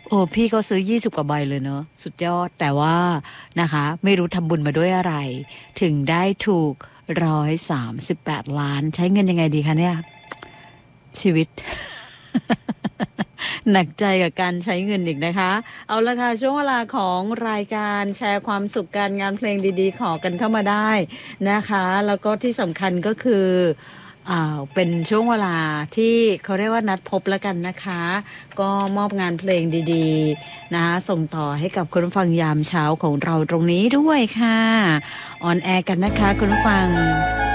โอ้พี่เขาซื้อ20 กว่าใบเลยเนอะสุดยอดแต่ว่านะคะไม่รู้ทำบุญมาด้วยอะไรถึงได้ถูก138 ล้านใช้เงินยังไงดีคะเนี่ยชีวิต หนักใจกับการใช้เงินอีกนะคะเอาละค่ะช่วงเวลาของรายการแชร์ความสุขการงานเพลงดีๆขอกันเข้ามาได้นะคะแล้วก็ที่สำคัญก็คือเป็นช่วงเวลาที่เขาเรียกว่านัดพบแล้วกันนะคะก็มอบงานเพลงดีๆนะคะส่งต่อให้กับคุณผู้ฟังยามเช้าของเราตรงนี้ด้วยค่ะออนแอร์กันนะคะคุณผู้ฟัง